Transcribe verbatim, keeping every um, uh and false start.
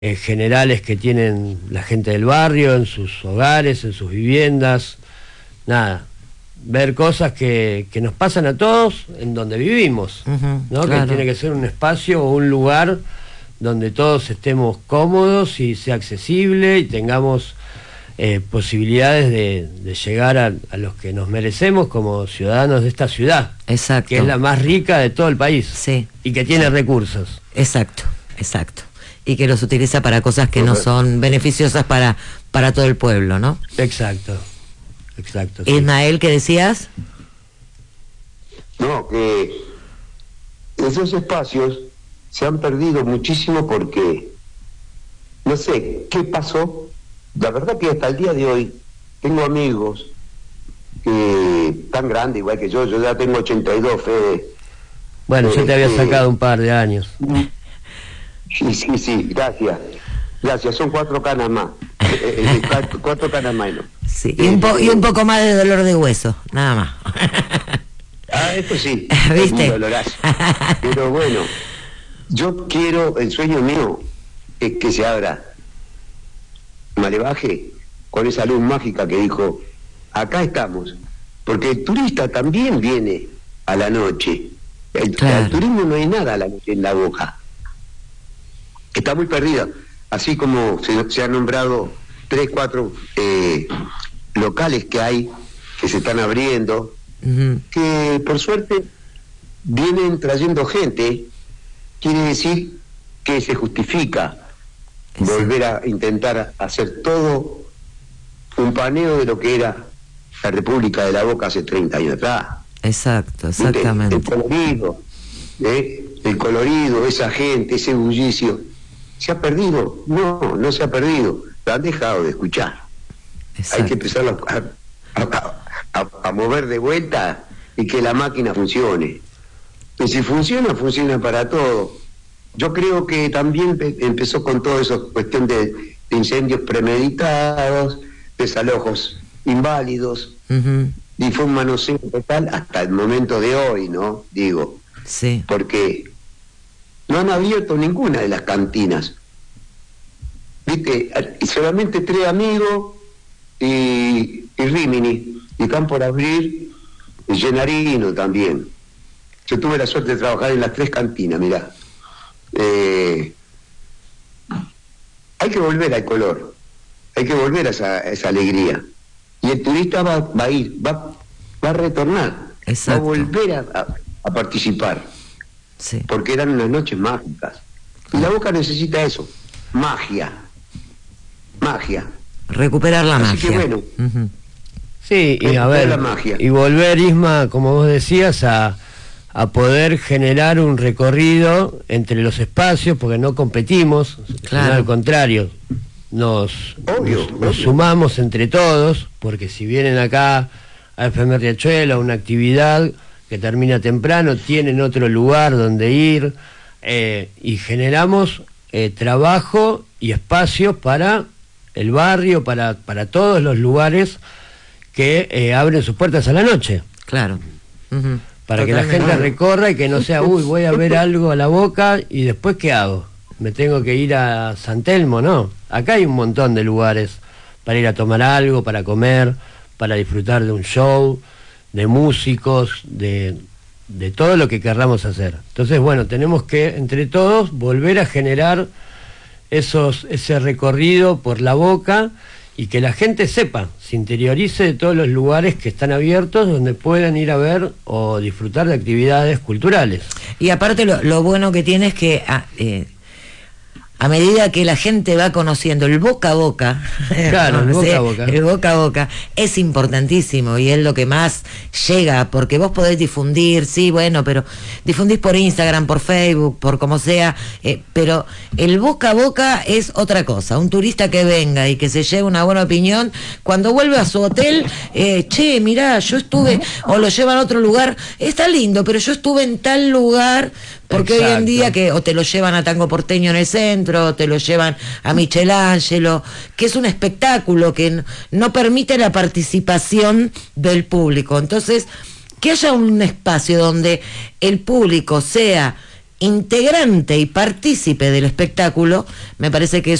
eh, generales que tienen la gente del barrio, en sus hogares, en sus viviendas, nada, ver cosas que, que nos pasan a todos en donde vivimos, uh-huh, ¿no? Claro. Que tiene que ser un espacio o un lugar donde todos estemos cómodos y sea accesible y tengamos eh, posibilidades de, de llegar a, a los que nos merecemos como ciudadanos de esta ciudad. Exacto. Que es la más rica de todo el país. Sí. Y que tiene recursos. Exacto, exacto. Y que los utiliza para cosas que no son beneficiosas para, para todo el pueblo, ¿no? Exacto, exacto. Sí. Ismael, ¿qué decías? No, que esos espacios se han perdido muchísimo porque, no sé, ¿qué pasó? La verdad que hasta el día de hoy tengo amigos que tan grandes, igual que yo, yo ya tengo ochenta y dos, Fede. Bueno, yo te había Eh, sacado un par de años. Sí, sí, sí, gracias. Gracias, son cuatro canas más. Eh, eh, cuatro, cuatro canas menos. Sí, y un, po- y un poco más de dolor de hueso, nada más. Ah, esto sí. ¿Viste? Es un dolorazo. Pero bueno, yo quiero, el sueño mío es que se abra Malevaje con esa luz mágica que dijo, acá estamos. Porque el turista también viene a la noche. El, Claro. el turismo no hay nada a la noche en La Boca. Está muy perdida. Así como se, se han nombrado tres, cuatro eh, locales que hay, que se están abriendo, Uh-huh. que por suerte vienen trayendo gente, quiere decir que se justifica Exacto. volver a intentar hacer todo un paneo de lo que era la República de la Boca hace treinta años atrás. Exacto, ¿Viste? El exactamente. colorido, ¿eh? el colorido, esa gente, ese bullicio, ¿se ha perdido? No, no se ha perdido, lo han dejado de escuchar. Hay que Exacto. empezar a, a, a, a mover de vuelta y que la máquina funcione. Y si funciona, funciona para todo. Yo creo que también pe- empezó con todo eso, cuestión de, de incendios premeditados, desalojos inválidos, Uh-huh. y fue un manoseo total hasta el momento de hoy, ¿no? Digo, Sí, porque no han abierto ninguna de las cantinas. ¿Viste? Y solamente tres amigos y, y Rimini, y están por abrir el Llenarino también. Yo tuve la suerte de trabajar en las tres cantinas, mirá. Eh, hay que volver al color, hay que volver a esa, a esa alegría. Y el turista va, va a ir, va, va a retornar, Exacto. va a volver a, a, a participar, sí. porque eran unas noches mágicas. Y La Boca necesita eso, magia, magia. Recuperar la Así magia. que bueno. Uh-huh. Sí, y a Recuperar ver, la magia. y volver, Isma, como vos decías, a, a poder generar un recorrido entre los espacios, porque no competimos, Claro. sino al contrario, nos, Obvio, nos, nos obvio. sumamos entre todos, porque si vienen acá a F M Riachuelo, a una actividad que termina temprano, tienen otro lugar donde ir, eh, y generamos eh, trabajo y espacios para el barrio, para, para todos los lugares que eh, abren sus puertas a la noche, Claro. Uh-huh. para que la Totalmente. gente recorra y que no sea, uy, voy a ver algo a La Boca y después ¿qué hago? Me tengo que ir a San Telmo, no. Acá hay un montón de lugares para ir a tomar algo, para comer, para disfrutar de un show, de músicos, de, de todo lo que querramos hacer. Entonces, bueno, tenemos que, entre todos, volver a generar esos, ese recorrido por La Boca y que la gente sepa, se interiorice de todos los lugares que están abiertos donde pueden ir a ver o disfrutar de actividades culturales. Y aparte lo, lo bueno que tiene es que a, eh, a medida que la gente va conociendo el boca a boca, Claro, el ¿no? boca Sí, a boca. el boca a boca es importantísimo y es lo que más llega, porque vos podés difundir, sí, bueno, pero difundís por Instagram, por Facebook, por como sea, eh, pero el boca a boca es otra cosa. Un turista que venga y que se lleve una buena opinión, cuando vuelve a su hotel, eh, che, mirá, yo estuve, o lo llevan a otro lugar, está lindo, pero yo estuve en tal lugar, porque hoy en Exacto. día que o te lo llevan a Tango Porteño en el centro, o te lo llevan a Michelangelo, que es un espectáculo que n- no permite la participación del público. Entonces, que haya un espacio donde el público sea integrante y partícipe del espectáculo, me parece que es